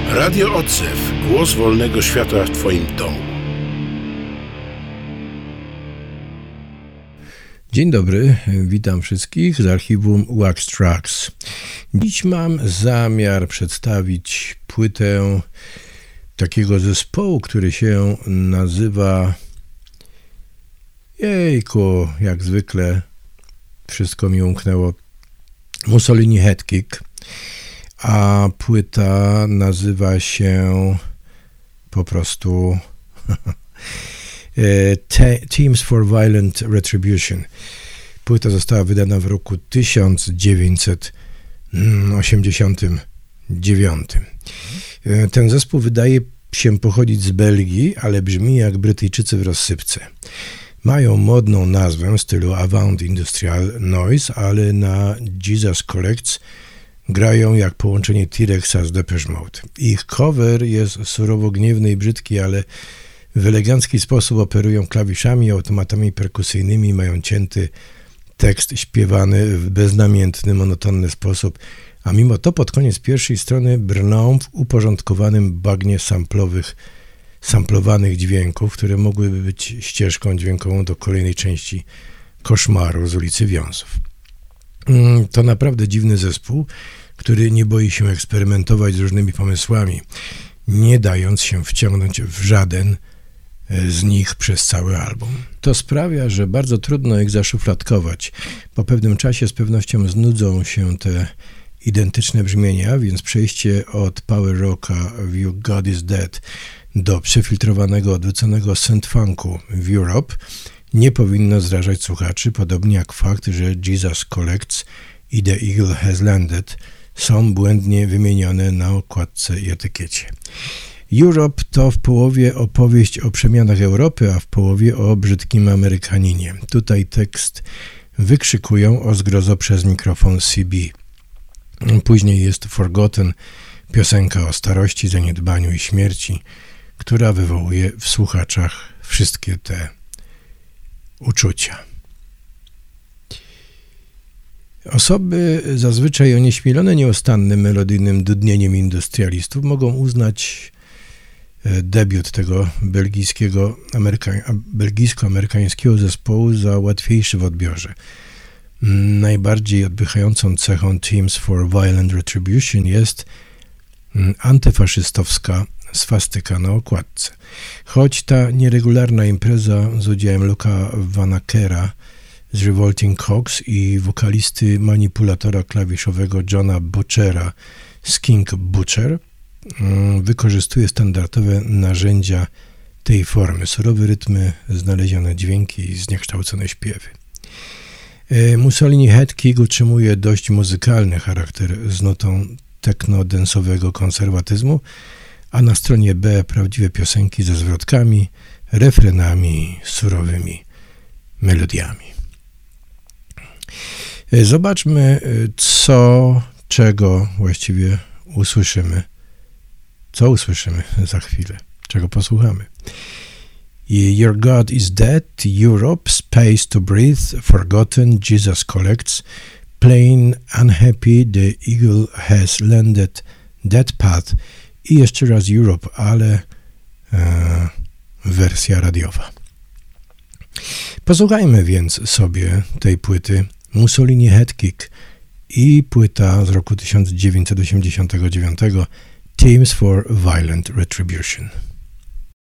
Radio Odzew. Głos wolnego świata w Twoim domu. Dzień dobry, witam wszystkich z archiwum Wax Trax. Dziś mam zamiar przedstawić płytę takiego zespołu, który się nazywa... Jejku, jak zwykle wszystko mi umknęło. Mussolini Headkick. A płyta nazywa się po prostu Teams for Violent Retribution. Płyta została wydana w roku 1989. Ten zespół wydaje się pochodzić z Belgii, ale brzmi jak Brytyjczycy w rozsypce. Mają modną nazwę w stylu Avant Industrial Noise, ale na Jesus Collects grają jak połączenie T-Rexa z Depeche Mode. Ich cover jest surowo gniewny i brzydki, ale w elegancki sposób operują klawiszami i automatami perkusyjnymi, mają cięty tekst śpiewany w beznamiętny, monotonny sposób, a mimo to pod koniec pierwszej strony brną w uporządkowanym bagnie samplowanych dźwięków, które mogłyby być ścieżką dźwiękową do kolejnej części Koszmaru z ulicy Wiązów. To naprawdę dziwny zespół, który nie boi się eksperymentować z różnymi pomysłami, nie dając się wciągnąć w żaden z nich przez cały album. To sprawia, że bardzo trudno ich zaszufladkować. Po pewnym czasie z pewnością znudzą się te identyczne brzmienia, więc przejście od power rocka w You God Is Dead do przefiltrowanego, odwróconego synth-funku w Europe nie powinno zrażać słuchaczy, podobnie jak fakt, że Jesus Collects i The Eagle Has Landed są błędnie wymienione na okładce i etykiecie. Europe to w połowie opowieść o przemianach Europy, a w połowie o brzydkim Amerykaninie. Tutaj tekst wykrzykują o zgrozo przez mikrofon CB. Później jest Forgotten, piosenka o starości, zaniedbaniu i śmierci, która wywołuje w słuchaczach wszystkie te uczucia. Osoby zazwyczaj onieśmielone nieustannym melodyjnym dudnieniem industrialistów mogą uznać debiut tego belgijsko-amerykańskiego zespołu za łatwiejszy w odbiorze. Najbardziej odpychającą cechą Teams for Violent Retribution jest antyfaszystowska swastyka na okładce. Choć ta nieregularna impreza z udziałem Luka Vanakera z Revolting Cocks i wokalisty manipulatora klawiszowego Johna Butchera z King Butcher wykorzystuje standardowe narzędzia tej formy, surowe rytmy, znalezione dźwięki i zniekształcone śpiewy. Mussolini Headkick utrzymuje dość muzykalny charakter z nutą techno-densowego konserwatyzmu, a na stronie B prawdziwe piosenki ze zwrotkami, refrenami, surowymi melodiami. Zobaczmy, czego właściwie usłyszymy. Co usłyszymy za chwilę? Czego posłuchamy? Your God is Dead, Europe, Space to Breathe, Forgotten, Jesus Collects, Plain Unhappy, The Eagle Has Landed, Dead Path i jeszcze raz Europe, ale wersja radiowa. Posłuchajmy więc sobie tej płyty Mussolini Headkick i płyta z roku 1989 Teams for Violent Retribution.